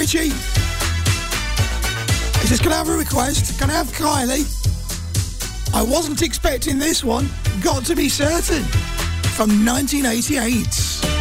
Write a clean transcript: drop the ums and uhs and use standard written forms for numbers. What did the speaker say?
Richie. He says, can I have a request? Can I have Kylie? I wasn't expecting this one. Got to be certain. From 1988.